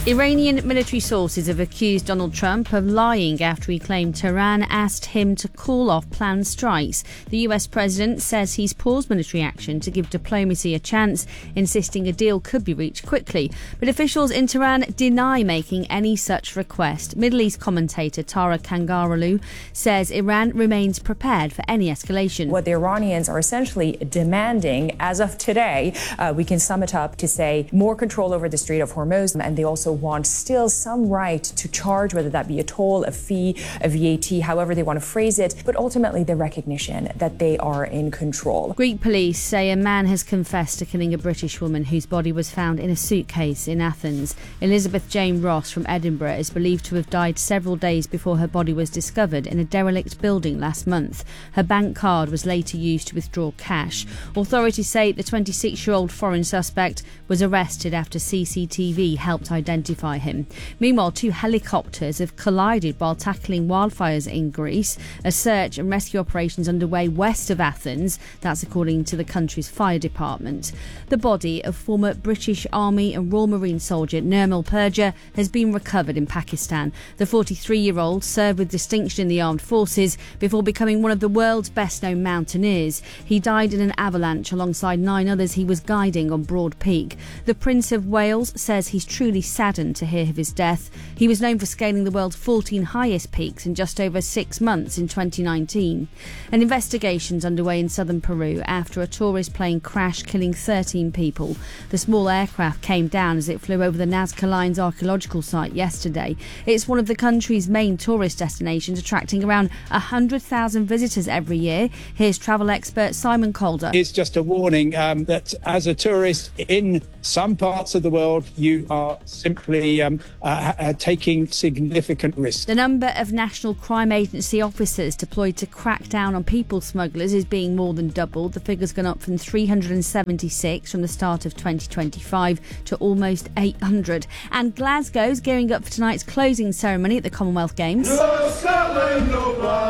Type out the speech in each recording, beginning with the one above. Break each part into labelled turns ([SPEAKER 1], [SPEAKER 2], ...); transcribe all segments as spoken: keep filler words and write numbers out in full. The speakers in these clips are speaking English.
[SPEAKER 1] Iranian military sources have accused Donald Trump of lying after he claimed Tehran asked him to call off planned strikes. The U S president says he's paused military action to give diplomacy a chance, insisting a deal could be reached quickly. But officials in Tehran deny making any such request. Middle East commentator Tara Kangarolu says Iran remains prepared for any escalation.
[SPEAKER 2] What the Iranians are essentially demanding as of today, uh, we can sum it up to say more control over the Strait of Hormuz, and they also want still some right to charge, whether that be a toll, a fee, a V A T, however they want to phrase it, but ultimately the recognition that they are in control.
[SPEAKER 1] Greek police say a man has confessed to killing a British woman whose body was found in a suitcase in Athens. Elizabeth Jane Ross from Edinburgh is believed to have died several days before her body was discovered in a derelict building last month. Her bank card was later used to withdraw cash. Authorities say the twenty-six-year-old foreign suspect was arrested after C C T V helped identify him. Meanwhile, two helicopters have collided while tackling wildfires in Greece. A search and rescue operations underway west of Athens. That's according to the country's fire department. The body of former British Army and Royal Marine soldier Nirmal Purja has been recovered in Pakistan. The forty-three-year-old served with distinction in the armed forces before becoming one of the world's best-known mountaineers. He died in an avalanche alongside nine others he was guiding on Broad Peak. The Prince of Wales says he's truly saddened to hear of his death. He was known for scaling the world's fourteen highest peaks in just over six months in twenty nineteen. An investigation's underway in southern Peru after a tourist plane crashed, killing thirteen people. The small aircraft came down as it flew over the Nazca Lines archaeological site yesterday. It's one of the country's main tourist destinations, attracting around one hundred thousand visitors every year. Here's travel expert Simon Calder.
[SPEAKER 3] It's just a warning um, that as a tourist in some parts of the world, you are simply um, uh, uh, taking significant risks.
[SPEAKER 1] The number of National Crime Agency officers deployed to crack down on people smugglers is being more than doubled. The figure's gone up from three hundred seventy-six from the start of twenty twenty-five to almost eight hundred. And Glasgow's gearing up for tonight's closing ceremony at the Commonwealth Games.
[SPEAKER 4] No Scotland, no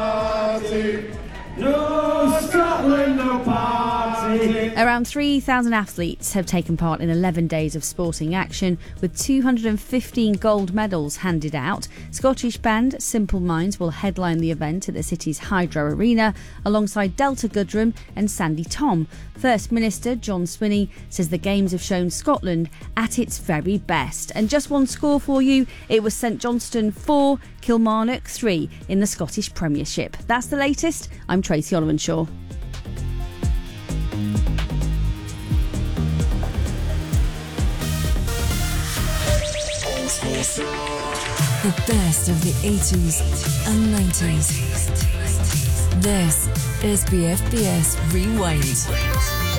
[SPEAKER 4] party. No Scotland, no party.
[SPEAKER 1] Around three thousand athletes have taken part in eleven days of sporting action, with two hundred fifteen gold medals handed out. Scottish band Simple Minds will headline the event at the city's Hydro Arena alongside Delta Goodrem and Sandy Tom. First Minister John Swinney says the Games have shown Scotland at its very best. And just one score for you, it was St Johnstone four, Kilmarnock three in the Scottish Premiership. That's the latest. I'm Tracy Olivenshaw.
[SPEAKER 5] The best of the eighties and nineties. This is B F B S Rewind.